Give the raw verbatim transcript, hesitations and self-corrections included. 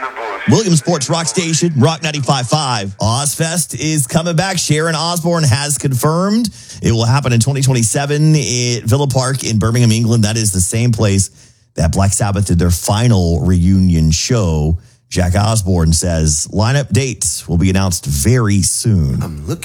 the bush. Williamsport's Rock Station, Rock ninety-five point five. Ozfest is coming back. Sharon Osbourne has confirmed it will happen in twenty twenty-seven at Villa Park in Birmingham, England. That is the same place that Black Sabbath did their final reunion show. Jack Osbourne says lineup dates will be announced very soon. I'm looking.